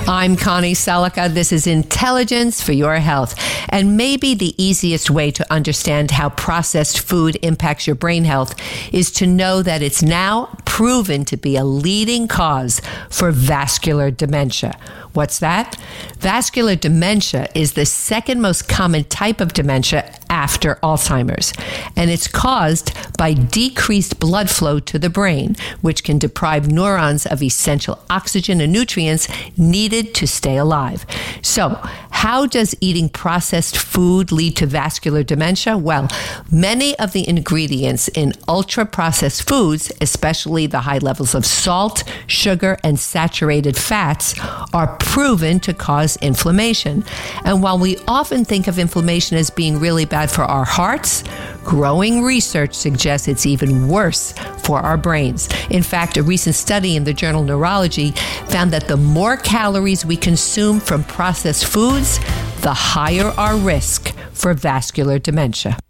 I'm Connie Selica. This is Intelligence for Your Health. And maybe the easiest way to understand how processed food impacts your brain health is to know that it's now proven to be a leading cause for vascular dementia. What's that? Vascular dementia is the second most common type of dementia after Alzheimer's, and it's caused by decreased blood flow to the brain, which can deprive neurons of essential oxygen and nutrients needed to stay alive. So, how does eating processed food lead to vascular dementia? Well, many of the ingredients in ultra-processed foods, especially the high levels of salt, sugar, and saturated fats, are proven to cause inflammation. And while we often think of inflammation as being really bad for our hearts, growing research suggests it's even worse for our brains. In fact, a recent study in the journal Neurology found that the more calories we consume from processed foods, the higher our risk for vascular dementia.